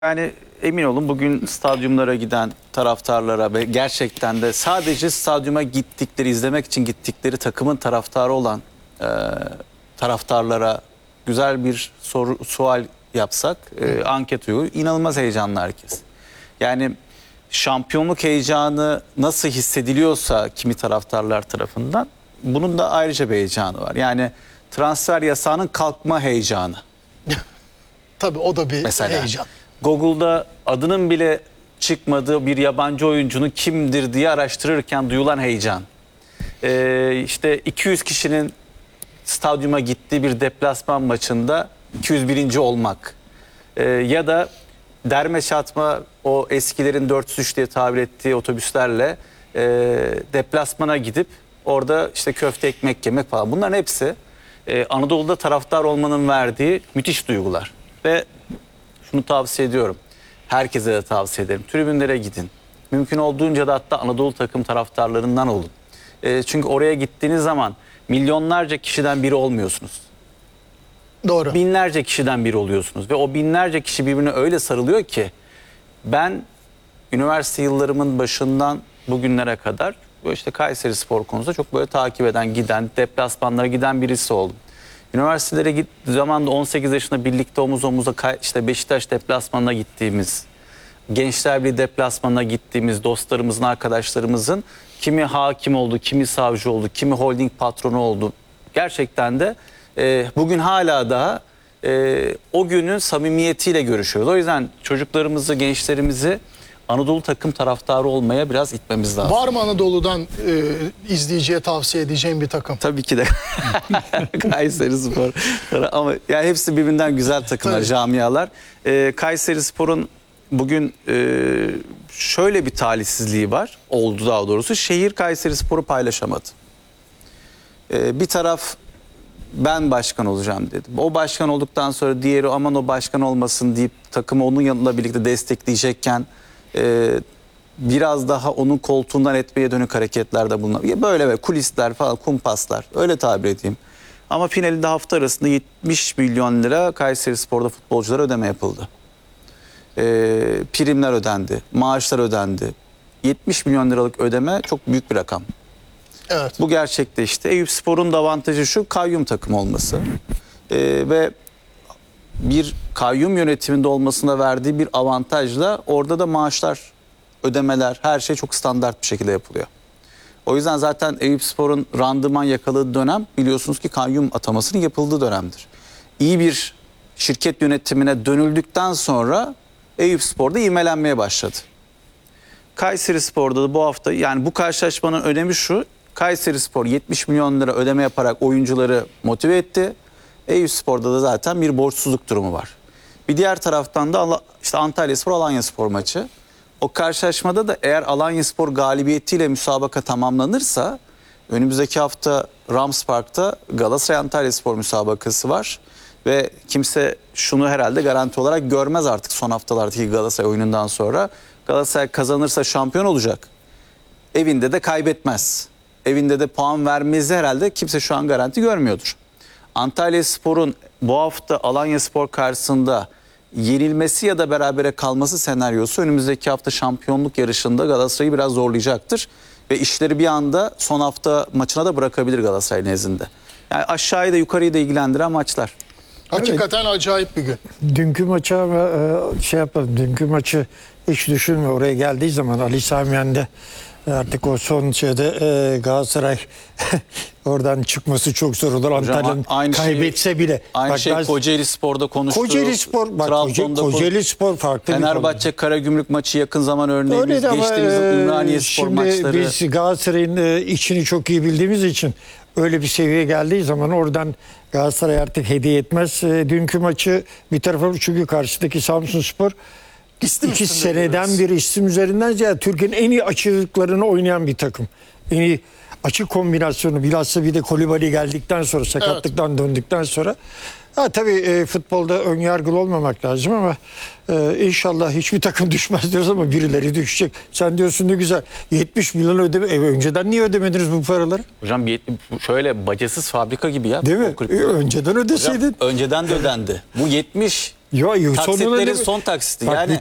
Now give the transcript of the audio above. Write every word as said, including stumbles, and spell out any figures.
Yani emin olun bugün stadyumlara giden taraftarlara ve gerçekten de sadece stadyuma gittikleri, izlemek için gittikleri takımın taraftarı olan e, taraftarlara güzel bir soru, sual yapsak, e, anket uygular, inanılmaz heyecanlı herkes. Yani şampiyonluk heyecanı nasıl hissediliyorsa kimi taraftarlar tarafından, bunun da ayrıca bir heyecanı var. Yani transfer yasağının kalkma heyecanı. Tabii o da bir Mesela heyecan. Google'da adının bile çıkmadığı bir yabancı oyuncunun kimdir diye araştırırken duyulan heyecan. Ee, işte iki yüz kişinin stadyuma gittiği bir deplasman maçında iki yüz birinci olmak. Ee, ya da derme çatma o eskilerin dört yüz üç diye tabir ettiği otobüslerle e, deplasmana gidip orada işte köfte ekmek yemek falan. Bunların hepsi e, Anadolu'da taraftar olmanın verdiği müthiş duygular. Ve şunu tavsiye ediyorum. Herkese de tavsiye ederim. Tribünlere gidin. Mümkün olduğunca da hatta Anadolu takım taraftarlarından olun. E, çünkü oraya gittiğiniz zaman milyonlarca kişiden biri olmuyorsunuz. Doğru. Binlerce kişiden biri oluyorsunuz. Ve o binlerce kişi birbirine öyle sarılıyor ki ben üniversite yıllarımın başından bugünlere kadar böyle işte Kayserispor konusunda çok böyle takip eden, giden, deplasmanlara giden birisi oldum. Üniversitelere gittiği zaman da on sekiz yaşında birlikte omuz omuza işte Beşiktaş deplasmanına gittiğimiz, Gençler Birliği deplasmanına gittiğimiz dostlarımızın, arkadaşlarımızın kimi hakim oldu, kimi savcı oldu, kimi holding patronu oldu. Gerçekten de e, bugün hala daha e, o günün samimiyetiyle görüşüyoruz. O yüzden çocuklarımızı, gençlerimizi Anadolu takım taraftarı olmaya biraz itmemiz lazım. Var mı Anadolu'dan e, izleyiciye tavsiye edeceğim bir takım? Tabii ki de Kayserispor. Ama yani hepsi birbirinden güzel takımlar, Tabii. camialar. Ee, Kayserispor'un bugün e, şöyle bir talihsizliği var. Oldu daha doğrusu. Şehir Kayserispor'u paylaşamadı. Ee, bir taraf ben başkan olacağım dedi. O başkan olduktan sonra diğeri aman o başkan olmasın deyip takımı onun yanında birlikte destekleyecekken e, biraz daha onun koltuğundan etmeye dönük hareketlerde bulunan böyle ve kulisler falan, kumpaslar, öyle tabir edeyim. Ama finalinde hafta arasında yetmiş milyon lira Kayserispor'da futbolculara ödeme yapıldı. E, primler ödendi, maaşlar ödendi. yetmiş milyon liralık ödeme çok büyük bir rakam. Evet. Bu gerçekleşti. Eyüpspor'un da avantajı şu, kayyum takım olması. E, ve bir kayyum yönetiminde olmasına verdiği bir avantajla orada da maaşlar, ödemeler, her şey çok standart bir şekilde yapılıyor. O yüzden zaten Eyüpspor'un randıman yakaladığı dönem biliyorsunuz ki kayyum atamasının yapıldığı dönemdir. İyi bir şirket yönetimine dönüldükten sonra Eyüpspor'da ivmelenmeye başladı. Kayserispor'da da bu hafta, yani bu karşılaşmanın önemi şu: Kayserispor yetmiş milyon lira ödeme yaparak oyuncuları motive etti. Eyüpspor'da da zaten bir borçsuzluk durumu var. Bir diğer taraftan da işte Antalyaspor Alanyaspor maçı. O karşılaşmada da eğer Alanyaspor galibiyetiyle müsabaka tamamlanırsa önümüzdeki hafta Rams Park'ta Galatasaray Antalyaspor müsabakası var. Ve kimse şunu herhalde garanti olarak görmez artık son haftalardaki Galatasaray oyunundan sonra. Galatasaray kazanırsa şampiyon olacak. Evinde de kaybetmez. Evinde de puan vermesi herhalde kimse şu an garanti görmüyordur. Antalyaspor'un bu hafta Alanyaspor karşısında yenilmesi ya da berabere kalması senaryosu önümüzdeki hafta şampiyonluk yarışında Galatasaray'ı biraz zorlayacaktır. Ve işleri bir anda son hafta maçına da bırakabilir Galatasaray nezdinde. Yani aşağıyı da yukarıyı da ilgilendiren maçlar. Hakikaten evet. Acayip bir gün. Dünkü maça e, şey yapalım. Dünkü maçı hiç düşünme. Oraya geldiği zaman Ali Sami Yen'de artık o son şeyde e, Galatasaray oradan çıkması çok zor olur. Antalya'nın kaybetse şey, bile. Aynı bak, şey Kocaeli Spor'da konuştuğu. Kocaeli Spor, bak Kocaeli Spor farklı. Fenerbahçe Karagümrük maçı yakın zaman örneğimiz. Geçtiğimiz e, Ümraniye Spor şimdi maçları. Biz Galatasaray'ın e, içini çok iyi bildiğimiz için öyle bir seviyeye geldiği zaman oradan Galatasaray artık hediye etmez. E, dünkü maçı bir tarafa, çünkü karşıdaki Samsunspor İstim İki seneden biraz. bir isim üzerinden ziyade Türkiye'nin en iyi açıklarını oynayan bir takım. En iyi açık kombinasyonu, bilhassa bir de Kolibali geldikten sonra, sakatlıktan evet. döndükten sonra. Ha, tabii e, futbolda önyargılı olmamak lazım ama e, inşallah hiçbir takım düşmez diyoruz ama birileri düşecek. Sen diyorsun ne güzel, yetmiş milyon ödeme. E, önceden niye ödemediniz bu paraları? Hocam şöyle bacasız fabrika gibi ya. Değil mi? E, önceden ödeseydin. Hocam, önceden de ödendi. Bu yetmiş Yo, sonunda Taksitlerin ne- son taksiti. Bak, Yani